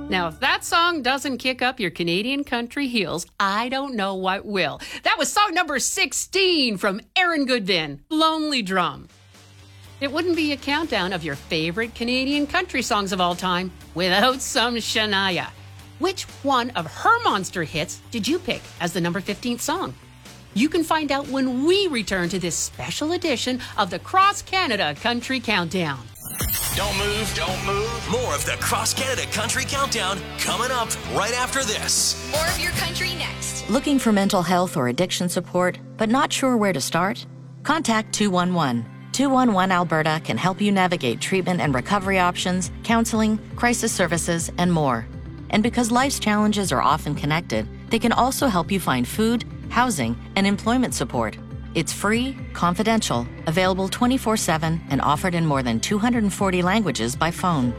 Now, if that song doesn't kick up your Canadian country heels, I don't know what will. That was song number 16 from Aaron Goodvin, Lonely Drum. It wouldn't be a countdown of your favorite Canadian country songs of all time without some Shania. Which one of her monster hits did you pick as the number 15th song? You can find out when we return to this special edition of the Cross Canada Country Countdown. Don't move, don't move. More of the Cross Canada Country Countdown coming up right after this. More of your country next. Looking for mental health or addiction support, but not sure where to start? Contact 211. 211 Alberta can help you navigate treatment and recovery options, counseling, crisis services, and more. And because life's challenges are often connected, they can also help you find food, housing, and employment support. It's free, confidential, available 24/7, and offered in more than 240 languages by phone.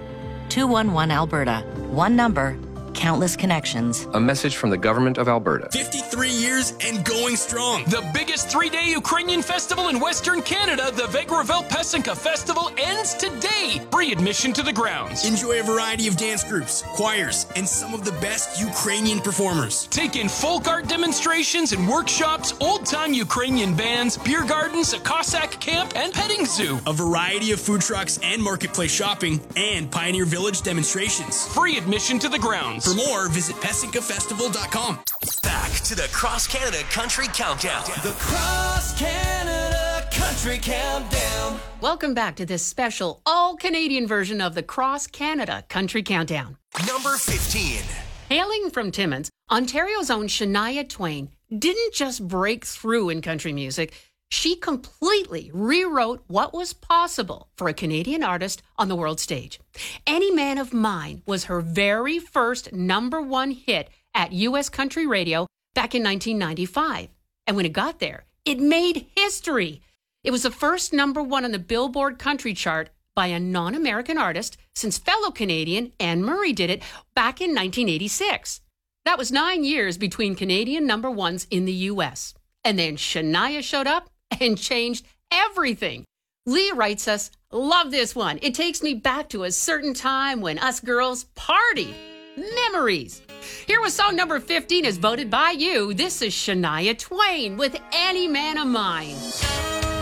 211 Alberta. One number, countless connections. A message from the Government of Alberta. 53 years and going strong. The biggest three-day Ukrainian festival in Western Canada, the Vegrovel Pesenka Festival, ends today. Free admission to the grounds. Enjoy a variety of dance groups, choirs, and some of the best Ukrainian performers. Take in folk art demonstrations and workshops, old-time Ukrainian bands, beer gardens, a Cossack camp, and petting zoo. A variety of food trucks and marketplace shopping, and Pioneer Village demonstrations. Free admission to the grounds. For more, visit PesenkaFestival.com. Back to the Cross Canada Country Countdown. The Cross Canada Country Countdown. Welcome back to this special all-Canadian version of the Cross Canada Country Countdown. Number 15. Hailing from Timmins, Ontario's own Shania Twain didn't just break through in country music. She completely rewrote what was possible for a Canadian artist on the world stage. Any Man of Mine was her very first number one hit at U.S. country radio back in 1995. And when it got there, it made history. It was the first number one on the Billboard country chart by a non-American artist since fellow Canadian Anne Murray did it back in 1986. That was 9 years between Canadian number ones in the U.S. And then Shania showed up and changed everything. Leah writes us, love this one. It takes me back to a certain time when us girls partied. Memories. Here was song number 15 as voted by you. This is Shania Twain with Any Man of Mine.